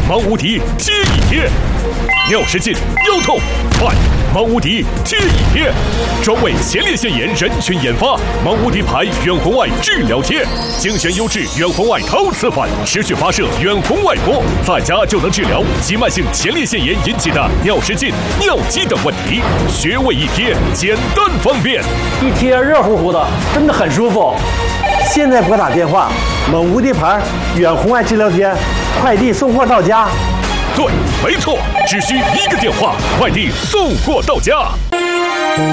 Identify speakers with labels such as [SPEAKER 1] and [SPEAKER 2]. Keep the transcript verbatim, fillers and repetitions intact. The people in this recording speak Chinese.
[SPEAKER 1] 毛无敌贴一贴，尿失禁、腰痛，快！毛无敌贴一贴，专为前列腺炎人群研发，毛无敌牌远红外治疗贴，精选优质远红外陶瓷反，持续发射远红外波，在家就能治疗急慢性前列腺炎引起的尿失禁、尿急等问题。穴位一贴，简单方便，
[SPEAKER 2] 一贴热乎乎的，真的很舒服。
[SPEAKER 3] 现在拨打电话，蒙无敌牌远红外治疗贴，快递送货到家。
[SPEAKER 1] 对，没错，只需一个电话，快递送货到家。